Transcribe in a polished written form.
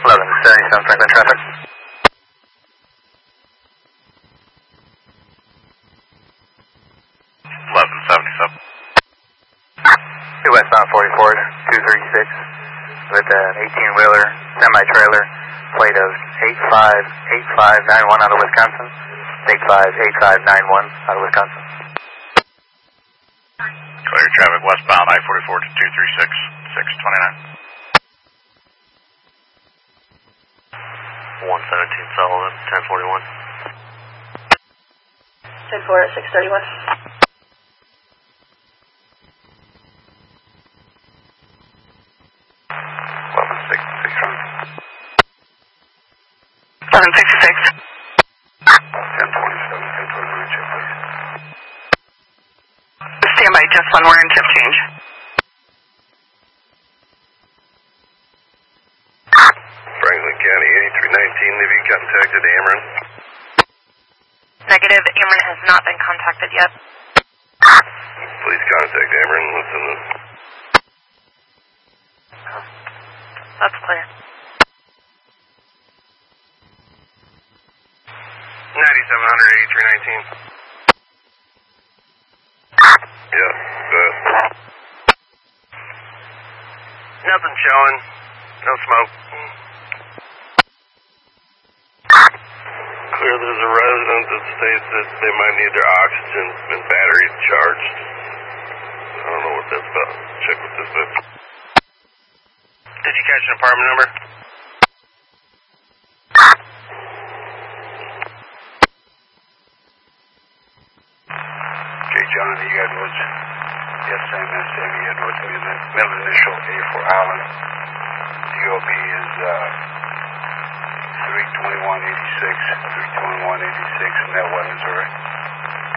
1177 Franklin traffic. 1177. Westbound 44 236 with an 18-wheeler semi-trailer, plate of 858591 out of Wisconsin. 858591 out of Wisconsin. Clear traffic westbound I-44 to 236 629. 117 Sullivan 1041. 10-4 at 631. 1166. 1027, 1029, check please. Stand by, just one more and shift change. Franklin County 8319, have you contacted Ameren? Negative, Ameren has not been contacted yet. Please contact Ameren within the... That's clear. 9700 8319. Yeah, go ahead. Nothing showing. No smoke. Clear, there's a resident that states that they might need their oxygen and batteries charged. I don't know what that's about. Check with this bit. Did you catch an apartment number? Okay, John, you got Edwards. Yes, Sam, that's Sammy Edwards. Middle initial A for Allen. DOB is 32186, 32186, and that one is alright.